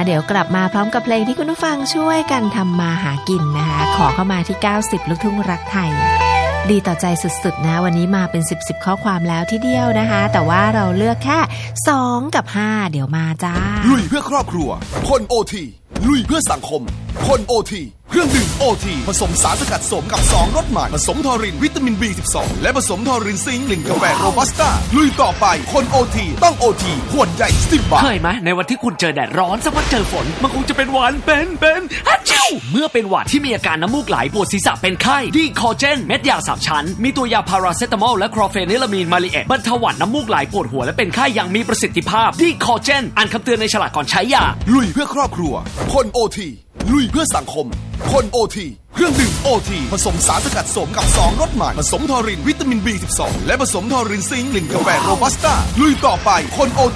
เดี๋ยวกลับมาพร้อมกับเพลงที่คุณผู้ฟังช่วยกันทำมาหากินนะคะขอเข้ามาที่90ลูกทุ่งรักไทยดีต่อใจสุดๆนะวันนี้มาเป็น10ข้อความแล้วทีเดียวนะคะแต่ว่าเราเลือกแค่2กับ5เดี๋ยวมาจ้าลุยเพื่อครอบครัวคนโอทีลุยเพื่อสังคมคนโอทีเครื่องดื่มโอทีผสมสารสกัดสมกับ2รสใหม่ผสมทอรินวิตามิน B12 และผสมทอรินซิงค์กลิ่นกาแฟโรบัสต้าลุยต่อไปคนโอทีต้องโอทีขวดใหญ่10 บาทเคยไหมในวันที่คุณเจอแดดร้อนสักวันเจอฝนมันคงจะเป็นหวัดเป็นฮัจจิวเมื่อเป็นหวัดที่มีอาการน้ำมูกไหลปวดศีรษะเป็นไข้ดีคอเจนเม็ดยา3ชั้นมีตัวยาพาราเซตามอลและคลอเฟนิลามีนมาลิเอตบรรเทาหวัดน้ำมูกไหลปวดหัวและเป็นไข้อย่างมีประสิทธิภาพดีคอเจนอ่านคำเตือนในฉลากก่อนใช้ยาลุยเพื่อครอบครัวคนโอทีลุยเพื่อสังคมคนโอทีเครื่องดื่มโอทีผสมสารสกัดสมกับ2รสใหม่ผสมทอรินวิตามิน B12 และผสมทอรินซิงค์กลิ่นกาแฟโรบัสต้าลุยต่อไปคนโอ